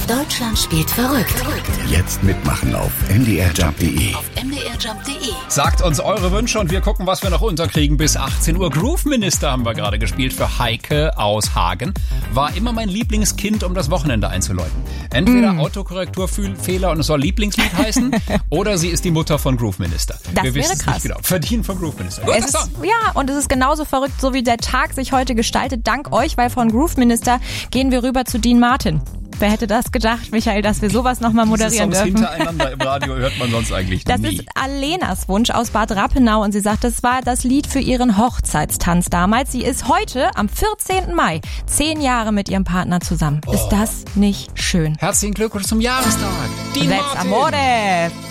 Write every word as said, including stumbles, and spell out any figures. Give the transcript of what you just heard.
Deutschland spielt verrückt. Jetzt mitmachen auf m d r jump punkt d e. Auf m d r jump punkt d e. Sagt uns eure Wünsche und wir gucken, was wir noch unterkriegen. Bis achtzehn Uhr. Groove Minister haben wir gerade gespielt für Heike aus Hagen. War immer mein Lieblingskind, um das Wochenende einzuläuten. Entweder mm. Autokorrekturfehler und es soll Lieblingslied heißen oder sie ist die Mutter von Groove Minister. Das wir wäre wissen es krass. nicht genau. Verdient von Groove Minister. Es ist, ja, und es ist genauso verrückt, so wie der Tag sich heute gestaltet. Dank euch, weil von Groove Minister gehen wir rüber zu Dean Martin. Wer hätte das gedacht, Michael, dass wir sowas nochmal moderieren Songs dürfen? Hintereinander im Radio hört man sonst eigentlich das nie. Das ist Alenas Wunsch aus Bad Rappenau und sie sagt, das war das Lied für ihren Hochzeitstanz damals. Sie ist heute am vierzehnten Mai zehn Jahre mit ihrem Partner zusammen. Oh. Ist das nicht schön? Herzlichen Glückwunsch zum Jahrestag. Dean Let's Martin. Amore.